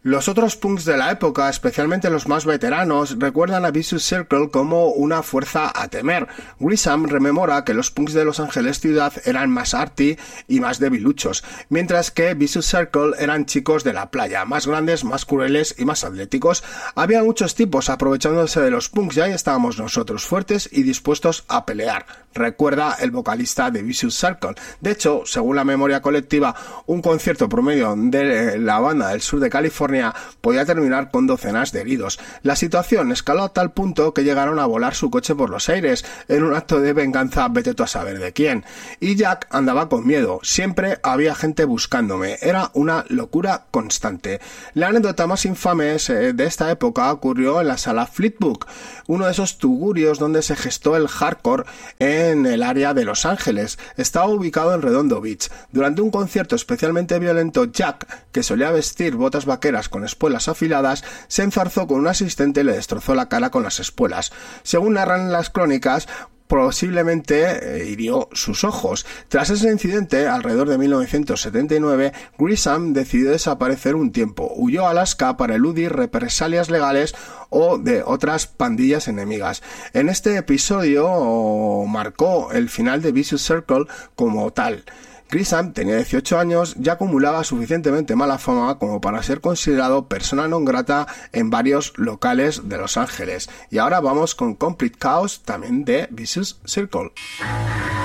Los otros punks de la época, especialmente los más veteranos, recuerdan a Vicious Circle como una fuerza a temer. Grisham rememora que los punks de Los Ángeles ciudad eran más arty y más debiluchos, mientras que Vicious Circle eran chicos de la playa, más grandes, más crueles y más atléticos. Había muchos tipos aprovechándose de los punks y ahí estábamos nosotros, fuertes y dispuestos a pelear, recuerda el vocalista de Vicious Circle. De hecho, según la memoria colectiva, un concierto promedio de la banda del sur de California podía terminar con docenas de heridos. La situación escaló a tal punto que llegaron a volar su coche por los aires, en un acto de venganza vete tú a saber de quién. Y Jack andaba con miedo, siempre había gente buscándome, era una locura constante. La anécdota más infame de esta época ocurrió en la sala Fleetwood, uno de esos tugurios donde se gestó el hardcore en el área de Los Ángeles. Estaba ubicado en Redondo Beach. Durante un concierto especialmente violento, Jack, que solía vestir botas vaqueras con espuelas afiladas, se enzarzó con un asistente y le destrozó la cara con las espuelas. Según narran las crónicas, posiblemente hirió sus ojos. Tras ese incidente, alrededor de 1979, Grisham decidió desaparecer un tiempo. Huyó a Alaska para eludir represalias legales o de otras pandillas enemigas. En este episodio marcó el final de Vicious Circle como tal. Grisham tenía 18 años y acumulaba suficientemente mala fama como para ser considerado persona non grata en varios locales de Los Ángeles. Y ahora vamos con Complete Chaos, también de Vicious Circle.